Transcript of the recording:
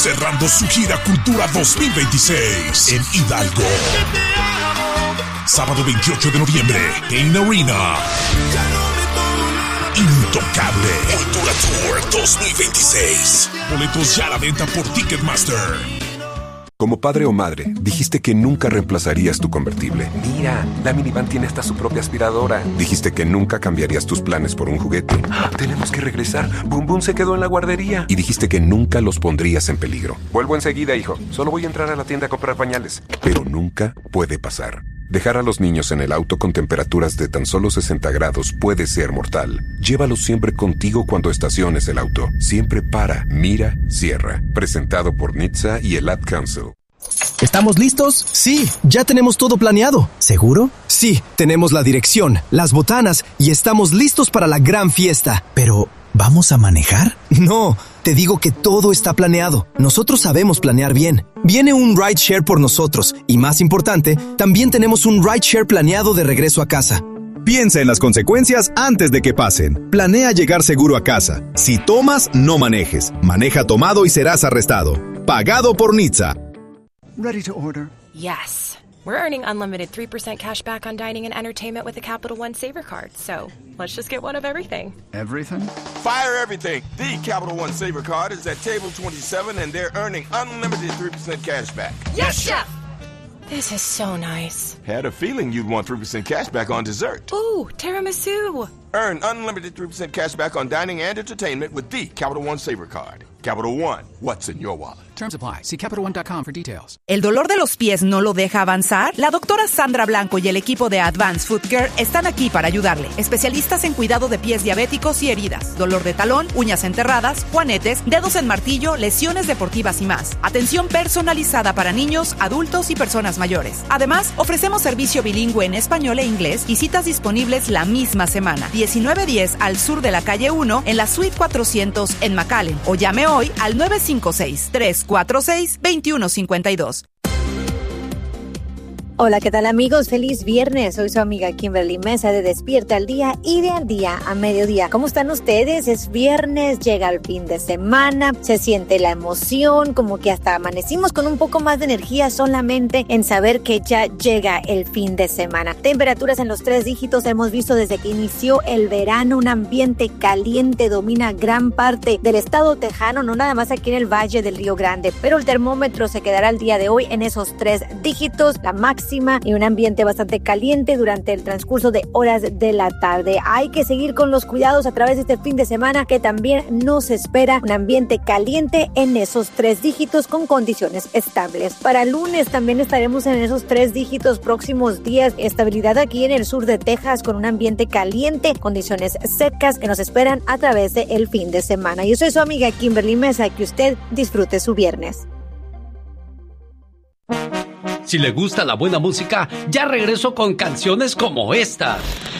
cerrando su gira Cultura 2026 en Hidalgo. Sábado 28 de noviembre, Pain Arena. Intocable Cultura Tour 2026. Boletos ya a la venta por Ticketmaster. Como padre o madre, dijiste que nunca reemplazarías tu convertible. Mira, la minivan tiene hasta su propia aspiradora. Dijiste que nunca cambiarías tus planes por un juguete. Tenemos que regresar. Boom Boom se quedó en la guardería. Y dijiste que nunca los pondrías en peligro. Vuelvo enseguida, hijo. Solo voy a entrar a la tienda a comprar pañales. Pero nunca puede pasar. Dejar a los niños en el auto con temperaturas de tan solo 60 grados puede ser mortal. Llévalos siempre contigo cuando estaciones el auto. Siempre para, mira, cierra. Presentado por NHTSA y el Ad Council. ¿Estamos listos? Sí, ya tenemos todo planeado. ¿Seguro? Sí, tenemos la dirección, las botanas y estamos listos para la gran fiesta. Pero, ¿vamos a manejar? No, te digo que todo está planeado. Nosotros sabemos planear bien. Viene un rideshare por nosotros y, más importante, también tenemos un rideshare planeado de regreso a casa. Piensa en las consecuencias antes de que pasen. Planea llegar seguro a casa. Si tomas, no manejes. Maneja tomado y serás arrestado. Pagado por NHTSA. Ready to order? Yes. We're earning unlimited 3% cash back on dining and entertainment with the Capital One Saver Card. So, let's just get one of everything. Everything? Fire everything. The Capital One Saver Card is at table 27 and they're earning unlimited 3% cash back. Yes, Chef! This is so nice. Had a feeling you'd want 3% cash back on dessert. Ooh, tiramisu. Earn unlimited 3% cash back on dining and entertainment with the Capital One Saver Card. Capital One, what's in your wallet? Terms apply. See CapitalOne.com for details. ¿El dolor de los pies no lo deja avanzar? La doctora Sandra Blanco y el equipo de Advanced Foot Care están aquí para ayudarle. Especialistas en cuidado de pies diabéticos y heridas, dolor de talón, uñas enterradas, juanetes, dedos en martillo, lesiones deportivas y más. Atención personalizada para niños, adultos y personas mayores. Además, ofrecemos servicio bilingüe en español e inglés y citas disponibles la misma semana. 1910 al sur de la calle 1 en la suite 400 en McAllen. O llame hoy al 956-346-2152. Hola, ¿qué tal amigos? Feliz viernes. Soy su amiga Kimberly Mesa de Despierta al Día y de Al Día a Mediodía. ¿Cómo están ustedes? Es viernes, llega el fin de semana, se siente la emoción, como que hasta amanecimos con un poco más de energía solamente en saber que ya llega el fin de semana. Temperaturas en los 3 dígitos hemos visto desde que inició el verano. Un ambiente caliente domina gran parte del estado tejano, no nada más aquí en el Valle del Río Grande, pero el termómetro se quedará el día de hoy en esos 3 dígitos, la máxima y un ambiente bastante caliente durante el transcurso de horas de la tarde. Hay que seguir con los cuidados a través de este fin de semana, que también nos espera un ambiente caliente en esos 3 dígitos con condiciones estables. Para el lunes también estaremos en esos 3 dígitos próximos días. Estabilidad aquí en el sur de Texas con un ambiente caliente, condiciones secas que nos esperan a través del fin de semana. Yo soy su amiga Kimberly Mesa, que usted disfrute su viernes. Si le gusta la buena música, ya regreso con canciones como esta.